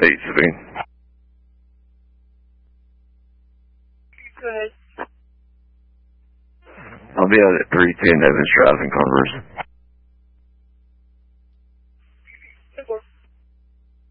Hey, Sabine. Go ahead. I'll be out at 310 Evans Drive in Converse.